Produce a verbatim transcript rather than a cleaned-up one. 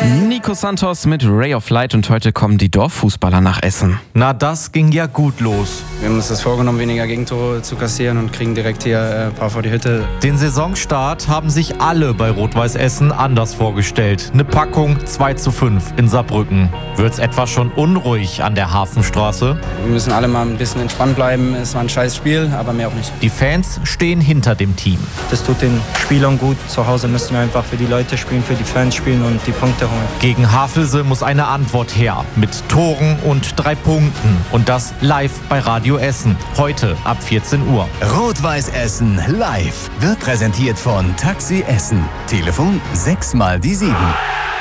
Nico Santos mit Ray of Light und heute kommen die Dorffußballer nach Essen. Na, das ging ja gut los. Wir haben uns das vorgenommen, weniger Gegentore zu kassieren und kriegen direkt hier ein paar vor die Hütte. Den Saisonstart haben sich alle bei Rot-Weiß Essen anders vorgestellt. Eine Packung zwei zu fünf in Saarbrücken. Wird's etwa schon unruhig an der Hafenstraße? Wir müssen alle mal ein bisschen entspannt bleiben. Es war ein scheiß Spiel, aber mehr auch nicht. Die Fans stehen hinter dem Team. Das tut den Spielern gut. Zu Hause müssen wir einfach für die Leute spielen, für die Fans spielen und die Punkte holen. Gegen Havelse muss eine Antwort her. Mit Toren und drei Punkten. Und das live bei Radio Essen. Heute ab vierzehn Uhr. Rot-Weiß Essen live wird präsentiert von Taxi Essen. Telefon sechs mal die sieben.